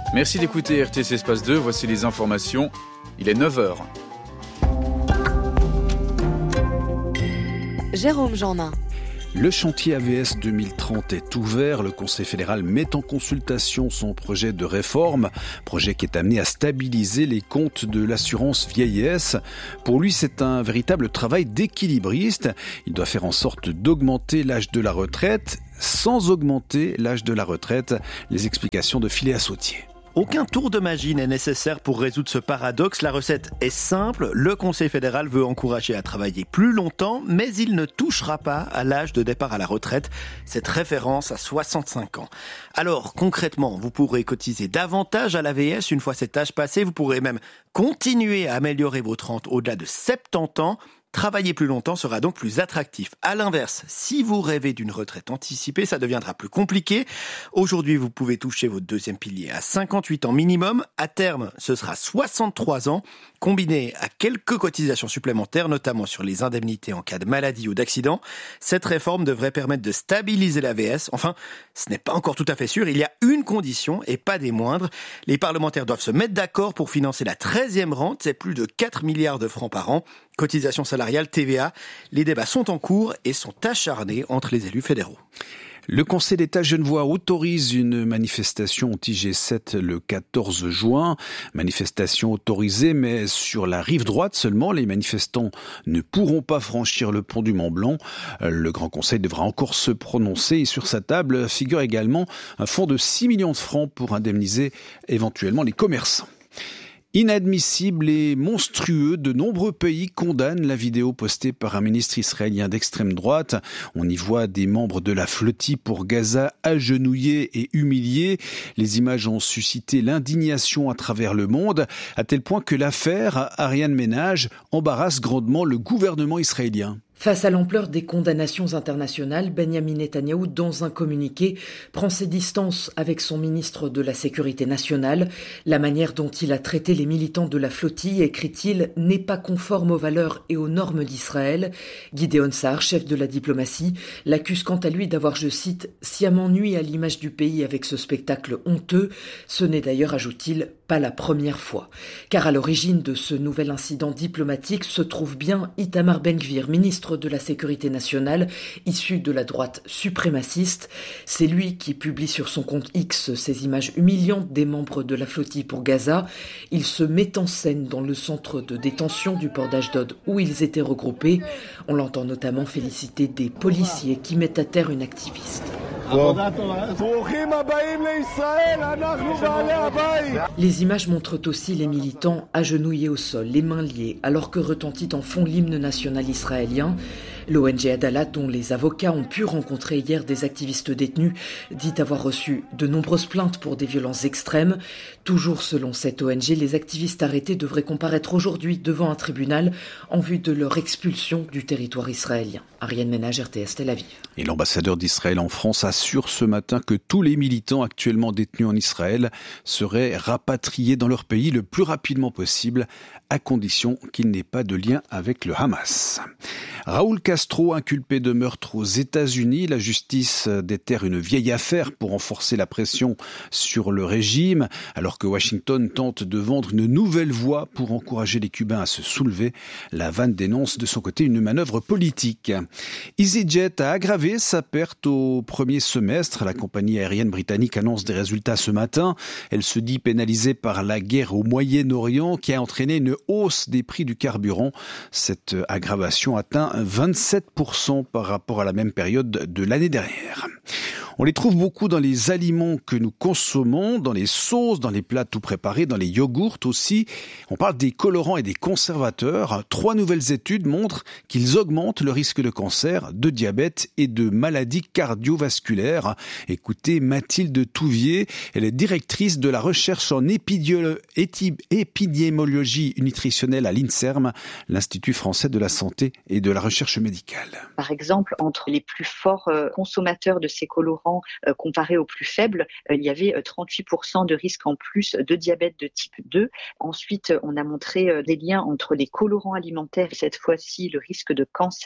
Merci d'écouter RTS Espace 2, voici les informations, il est 9h. Jérôme Jeannin. Le chantier AVS 2030 est ouvert. Le Conseil fédéral met en consultation son projet de réforme, projet qui est amené à stabiliser les comptes de l'assurance vieillesse. Pour lui, c'est un véritable travail d'équilibriste. Il doit faire en sorte d'augmenter l'âge de la retraite sans augmenter l'âge de la retraite. Les explications de Philéa Sautier. Aucun tour de magie n'est nécessaire pour résoudre ce paradoxe. La recette est simple. Le Conseil fédéral veut encourager à travailler plus longtemps, mais il ne touchera pas à l'âge de départ à la retraite. Cette référence à 65 ans. Alors, concrètement, vous pourrez cotiser davantage à l'AVS une fois cet âge passé. Vous pourrez même continuer à améliorer votre rente au-delà de 70 ans. Travailler plus longtemps sera donc plus attractif. À l'inverse, si vous rêvez d'une retraite anticipée, ça deviendra plus compliqué. Aujourd'hui, vous pouvez toucher votre deuxième pilier à 58 ans minimum. À terme, ce sera 63 ans, combiné à quelques cotisations supplémentaires, notamment sur les indemnités en cas de maladie ou d'accident. Cette réforme devrait permettre de stabiliser l'AVS. Enfin, ce n'est pas encore tout à fait sûr. Il y a une condition, et pas des moindres. Les parlementaires doivent se mettre d'accord pour financer la 13e rente. C'est plus de 4 milliards de francs par an. Cotisation salariale, TVA, les débats sont en cours et sont acharnés entre les élus fédéraux. Le Conseil d'État genevois autorise une manifestation anti-G7 le 14 juin. Manifestation autorisée, mais sur la rive droite seulement. Les manifestants ne pourront pas franchir le pont du Mont-Blanc. Le Grand Conseil devra encore se prononcer et sur sa table figure également un fonds de 6 millions de francs pour indemniser éventuellement les commerçants. Inadmissible et monstrueux, de nombreux pays condamnent la vidéo postée par un ministre israélien d'extrême droite. On y voit des membres de la flottille pour Gaza agenouillés et humiliés. Les images ont suscité l'indignation à travers le monde, à tel point que l'affaire Ariane Ménage embarrasse grandement le gouvernement israélien. Face à l'ampleur des condamnations internationales, Benyamin Netanyahou, dans un communiqué, prend ses distances avec son ministre de la Sécurité nationale. La manière dont il a traité les militants de la flottille, écrit-il, n'est pas conforme aux valeurs et aux normes d'Israël. Gideon Sa'ar, chef de la diplomatie, l'accuse quant à lui d'avoir, je cite, « sciemment nui à l'image du pays avec ce spectacle honteux ». Ce n'est d'ailleurs, ajoute-t-il, pas la première fois. Car à l'origine de ce nouvel incident diplomatique se trouve bien Itamar Ben-Gvir, ministre de la Sécurité nationale, issu de la droite suprémaciste. C'est lui qui publie sur son compte X ces images humiliantes des membres de la flottille pour Gaza. Il se met en scène dans le centre de détention du port d'Ashdod où ils étaient regroupés. On l'entend notamment féliciter des policiers qui mettent à terre une activiste. Les images montrent aussi les militants agenouillés au sol, les mains liées, alors que retentit en fond l'hymne national israélien. L'ONG Adalat, dont les avocats ont pu rencontrer hier des activistes détenus, dit avoir reçu de nombreuses plaintes pour des violences extrêmes. Toujours selon cette ONG, les activistes arrêtés devraient comparaître aujourd'hui devant un tribunal en vue de leur expulsion du territoire israélien. Ariane Ménage, RTS Tel Aviv. Et l'ambassadeur d'Israël en France assure ce matin que tous les militants actuellement détenus en Israël seraient rapatriés dans leur pays le plus rapidement possible, à condition qu'il n'ait pas de lien avec le Hamas. Raúl Castro, inculpé de meurtre aux États-Unis, la justice déterre une vieille affaire pour renforcer la pression sur le régime, alors que Washington tente de vendre une nouvelle voie pour encourager les Cubains à se soulever. La Havane dénonce de son côté une manœuvre politique. EasyJet a aggravé sa perte au premier semestre. La compagnie aérienne britannique annonce des résultats ce matin. Elle se dit pénalisée par la guerre au Moyen-Orient qui a entraîné une hausse des prix du carburant. Cette aggravation atteint 27% par rapport à la même période de l'année dernière. On les trouve beaucoup dans les aliments que nous consommons, dans les sauces, dans les plats tout préparés, dans les yogourts aussi. On parle des colorants et des conservateurs. 3 nouvelles études montrent qu'ils augmentent le risque de cancer, de diabète et de maladies cardiovasculaires. Écoutez Mathilde Touvier, elle est directrice de la recherche en épidémiologie nutritionnelle à l'INSERM, l'Institut français de la santé et de la recherche médicale. Par exemple, entre les plus forts consommateurs de ces colorants comparé aux plus faibles, il y avait 38% de risque en plus de diabète de type 2. Ensuite, on a montré des liens entre les colorants alimentaires et cette fois-ci le risque de cancer.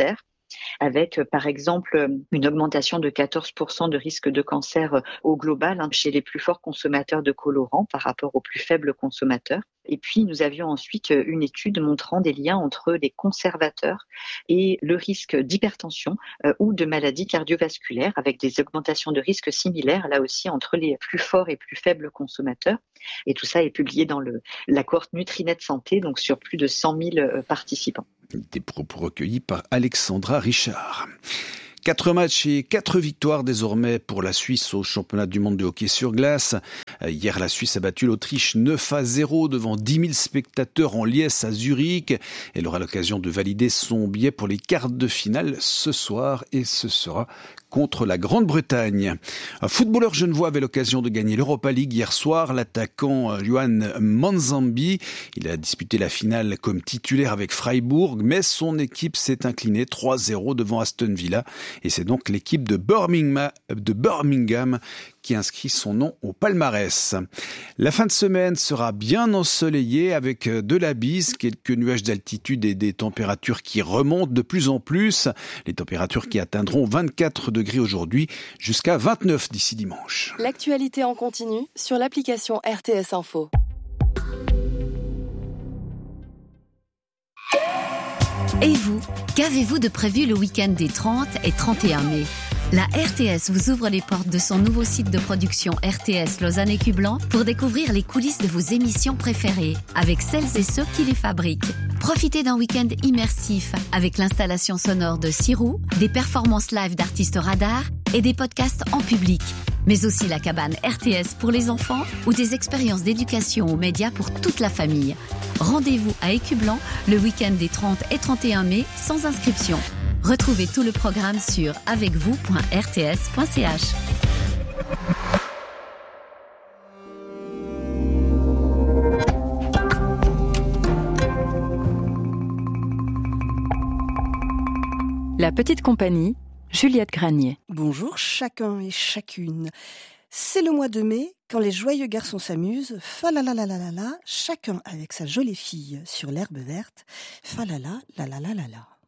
avec par exemple une augmentation de 14% de risque de cancer au global chez les plus forts consommateurs de colorants par rapport aux plus faibles consommateurs. Et puis, nous avions ensuite une étude montrant des liens entre les conservateurs et le risque d'hypertension ou de maladies cardiovasculaires, avec des augmentations de risques similaires, là aussi, entre les plus forts et plus faibles consommateurs. Et tout ça est publié dans la cohorte Nutrinet Santé, donc sur plus de 100 000 participants. Des propos recueillis par Alexandra Richard. 4 matchs et 4 victoires désormais pour la Suisse au championnat du monde de hockey sur glace. Hier, la Suisse a battu l'Autriche 9-0 devant 10 000 spectateurs en liesse à Zurich. Elle aura l'occasion de valider son billet pour les quarts de finale ce soir et ce sera contre la Grande-Bretagne. Un footballeur genevois avait l'occasion de gagner l'Europa League hier soir, l'attaquant Yohan Manzambi. Il a disputé la finale comme titulaire avec Freiburg, mais son équipe s'est inclinée 3-0 devant Aston Villa. Et c'est donc l'équipe de Birmingham qui inscrit son nom au palmarès. La fin de semaine sera bien ensoleillée avec de la bise, quelques nuages d'altitude et des températures qui remontent de plus en plus. Les températures qui atteindront 24 degrés aujourd'hui jusqu'à 29 d'ici dimanche. L'actualité en continu sur l'application RTS Info. Et vous, qu'avez-vous de prévu le week-end des 30 et 31 mai ? La RTS vous ouvre les portes de son nouveau site de production RTS Lausanne et Cublan pour découvrir les coulisses de vos émissions préférées avec celles et ceux qui les fabriquent. Profitez d'un week-end immersif avec l'installation sonore de Sirou, des performances live d'artistes radars et des podcasts en public. Mais aussi la cabane RTS pour les enfants ou des expériences d'éducation aux médias pour toute la famille. Rendez-vous à Écublan le week-end des 30 et 31 mai sans inscription. Retrouvez tout le programme sur avecvous.rts.ch. La petite compagnie, Juliette Granier. Bonjour chacun et chacune. C'est le mois de mai, quand les joyeux garçons s'amusent, falalalalala, chacun avec sa jolie fille sur l'herbe verte, falala, la la la la la.